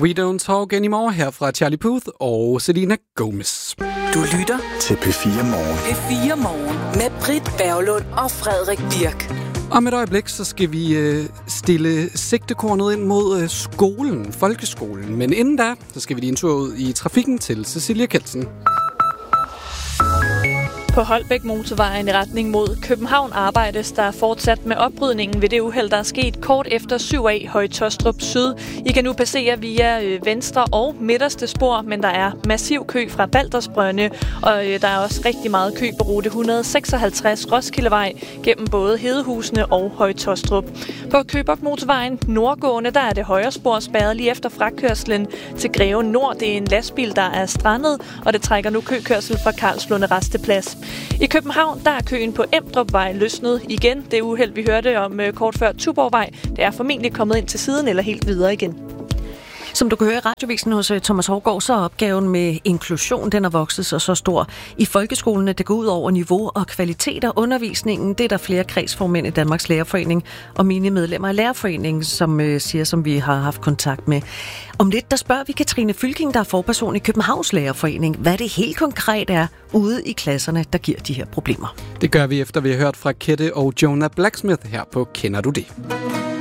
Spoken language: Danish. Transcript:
We Don't Talk Anymore her fra Charlie Puth og Selena Gomez. Du lytter til P4 Morgen. P4 Morgen med Britt Berglund og Frederik Birk. Om et øjeblik, så skal vi stille sigtekornet ind mod skolen, folkeskolen. Men inden da, så skal vi lige en tur ud i trafikken til Cecilia Kelsen. På Holbæk Motorvejen i retning mod København arbejdes der fortsat med oprydningen ved det uheld, der er sket kort efter 7A Høje Taastrup Syd. I kan nu passere via venstre og midterste spor, men der er massiv kø fra Baldersbrønde, og der er også rigtig meget kø på rute 156 Roskildevej gennem både Hedehusene og Høje Taastrup. På Køge Bugt Motorvejen nordgående, der er det højre spor spærret lige efter frakørslen til Greve Nord. Det er en lastbil, der er strandet, og det trækker nu køkørsel fra Karlslunde Rasteplads. I København, der er køen på Emdrupvej løsnet igen. Det uheld, vi hørte om kort før Tuborgvej, det er formentlig kommet ind til siden eller helt videre igen. Som du kan høre i radiovisen hos Thomas Hårgaard, så er opgaven med inklusion, den er vokset sig så stor i folkeskolerne. Det går ud over niveau og kvalitet af undervisningen. Det er der flere kredsformænd i Danmarks Lærerforening og mine medlemmer af Lærerforeningen, som siger, som vi har haft kontakt med. Om lidt, der spørger vi Katrine Fylking, der er forperson i Københavns Lærerforening, hvad det helt konkret er ude i klasserne, der giver de her problemer. Det gør vi efter, vi har hørt fra Kette og Jonah Blacksmith her på Kender du det?